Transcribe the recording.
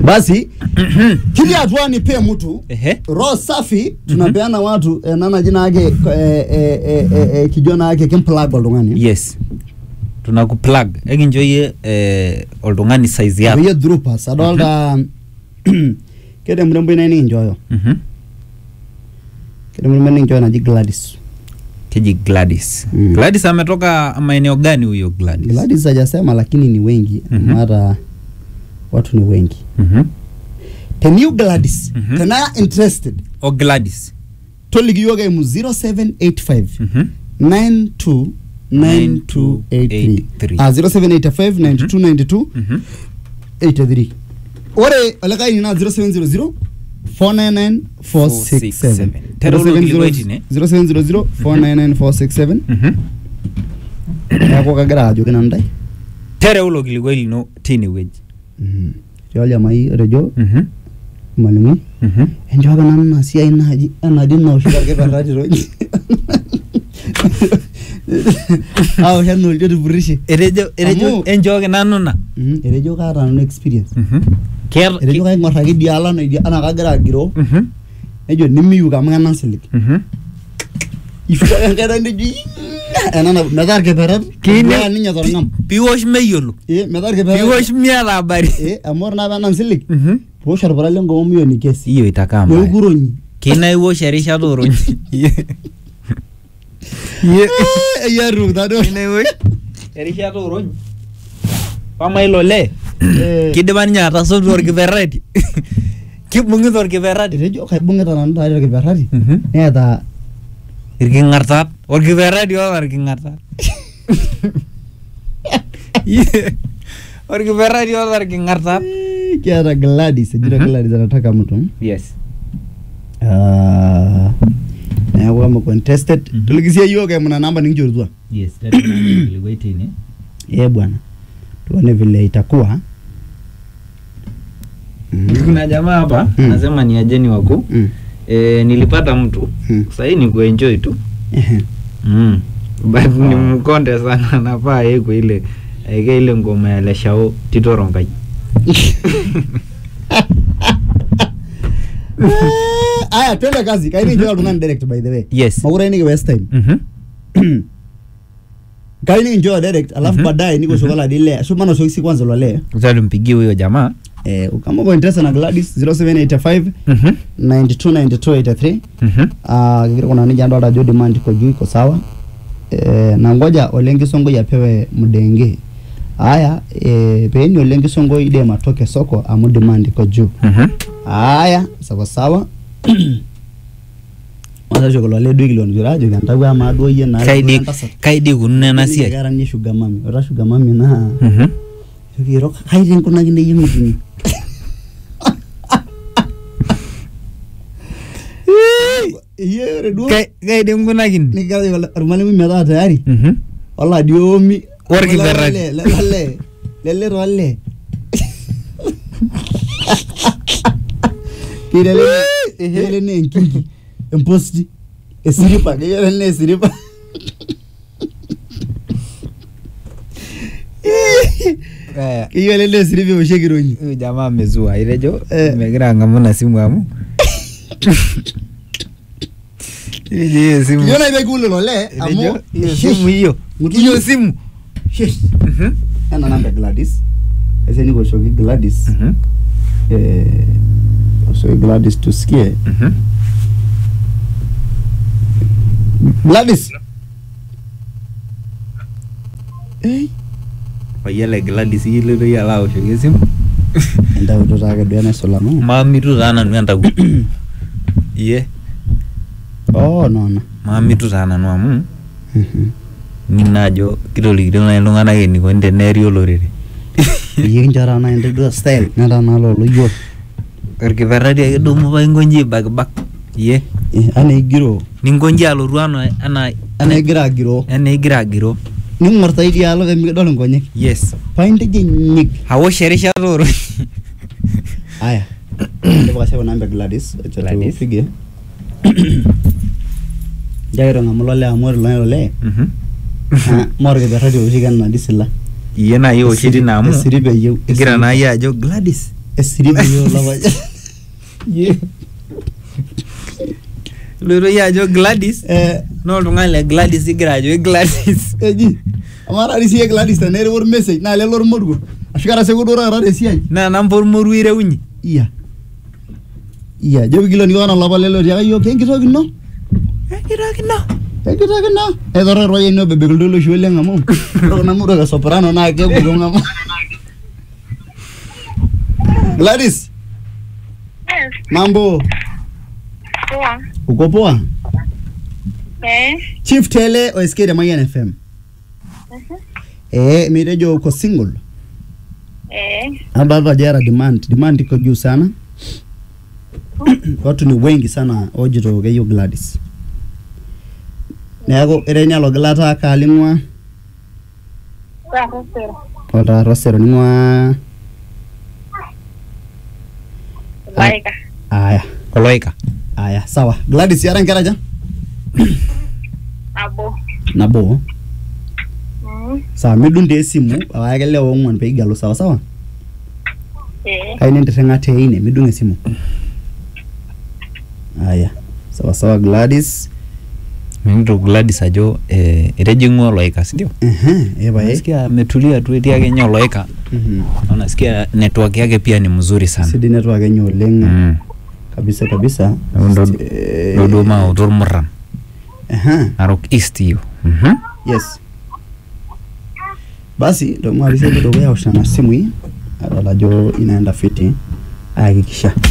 Basi kile hatua ni pe mtu roho safi tunapeana watu nana jina yake kijana yake kimplug oldongani. Yes. Tunakuplug. Ekinjoye oldongani size yako. Ye droopers adolda kede mrembo ina enjoyo. Kede mrembo enjoyo na Gladys. Keji Gladys. Gladys ametoka maeneo gani huyo Gladys? Gladys hajasema lakini ni wengi. Mara watu ni wengi. The new Gladys. Can I interested? O Gladys. Toligi yoga mu 0785 929283. 0785 9292 83. Ore alakai ni na 0700 499 467. 0700 499 467. Yako kagara ajo kinandai. Tere ulo kiligweli no tini weji. Jolya mai rejo. Malimu. Enjoga nana sia inaji anadina ushika ke barati roji. Aw hanu jodu burishi. Erejo enjoga nanona. Erejo kara no experience. Ker erejo kay ngoraki diala no ana kagara giro. Ejo nimiyu kamana silik. Ifika ngada ndi ana nadar ke berat kini ninya torngam. Piwosh meyolo. Nadar ke berat. Piwosh miala habari. Amor na bana silik. Poshar barale ngomo yo ni kesi. Iyo itakama. Yo guronyi. Kina iwo sharisha doronyi. Ya ru dado. Kina iwo sharisha doronyi. Pama ilole. Kidebani nyata so dor kiberati. Kibungi dor kiberati. Rejo kay bungi tanan dor kiberati. Neta irki ngartat or kiberati o irki ngartat. Or kiberati o irki ngartat. Kiara Gladys, jira Gladys anataka mtu. Yes. Na wamo contested. Tulikisia yoga mna namba ningjoruzwa. Yes, that is waiting. Bwana. Tuone vile itakuwa. Kuna jamaa hapa anasema ni ajeni wako. Nilipata mtu. Sasa hii ni kuenjoy tu. But ni mkonde sana nafaa yeko ile ile ngoma ya Leshao Tito Rongai. Aya twende kazi. Kaini njoo tunani direct by the way. Yes. Magura ni West time. Kaini njoo direct alafu baadaye niko shokola dile. Sio maana sio kwanza lole. Uzali mpigie huyo jamaa. Kama uko interested na Gladys 0785 929283. Kuna nija ndo radio demand iko juu iko sawa. Na ngoja Olengi Songo yapewe mdenge. Aya peni Olengi Songo ide matoke soko amu demand iko juu. Aya sawa sawa. Masa chokola le dwigi lon jurajo gantawa amado ye na kaidi kunna na sia gara ni sugar mami ora sugar mami na yiro kaidi kuna ginde yimutini kaidi kuna ginde ni gari wala armani mi meda tayari wala diomi worki berradi lele rolle Kile ne nkiki imposti esiripa kile ne esiripa kile ne esiripa ushegironyi jamaa amezua ilejo megira ngamuna simu amu ile simu yona ibe kulo lole amu simu hiyo simu ana namba Gladys ese niko shogi Gladys so Gladys tusikie Gladys Oyele Gladys ile ya lao shogi simu enda utotaka dena solano mami tu sana nenda ku ye no mami tu sana no amu ninajo kidoli na ilungana yeni ko ndeneri olorere yinjara na ndo style nada nalo loyo erkiveradi edomo baingonji bak ye ana igiro ningonji aloruano ana igira giro ningorta idialo ke mi dol ngonyek yes painde jenyik hawo sherisha doro aya ndo bakasha namba Gladys fige jairo ngamulole amor lole morge beradi usigan na disilla yena yo shiri namu siribe yo gira na ya jo Gladys esiribi yo lava Loro ya jo Gladys no tungale Gladys igira jo Gladys eji amara risi Gladys tanere wor message na le lor morgo ashikara segudo ra resi na nampor moru ire unyi iya jo gilo ni wana lava lelo ya yo kenkitoki no edore roye no bebe guldo shwele ngamo na muro ga soprano na ke gugo ngamo Gladys Yes. mambo Poa. uko poa Chief Tele o SK de Mayan FM mirejo uko single Ababa jara demand iko juu sana watu ni wengi sana ojito geyo Gladys Neago erenya loglata kalingwa Ota rosero ningwa Laika. Oloika Aya sawa Gladys yara nkeraja Nabo Sawa midunde esimu awakele ongwan peigalo sawa Kaine ndetengate ine midunge esimu Aya sawa Gladys Mimi Gladys ajo erejingo Oloika sindio nasikia ametulia tu eti yake Oloika unasikia network yake pia ni mzuri sana sidi network yenye oleng kabisa Dodoma Udurmuran Narok East hiyo yes basi ndo mwalise kidogo ya ushana simu hii alajo inaenda fiti hakikisha